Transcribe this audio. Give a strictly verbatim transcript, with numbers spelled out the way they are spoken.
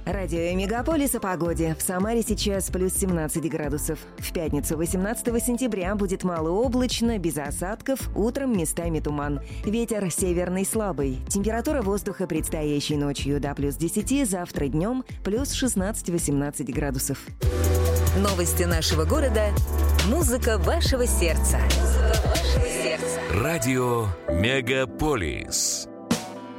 Радио Мегаполис о погоде. В Самаре сейчас плюс семнадцать градусов. В пятницу, восемнадцатого сентября, будет малооблачно, без осадков, утром местами туман. Ветер северный слабый. Температура воздуха предстоящей ночью до плюс десяти, завтра днем плюс шестнадцать-восемнадцать градусов. Новости нашего города. Музыка вашего сердца. Музыка вашего сердца. Радио Мегаполис.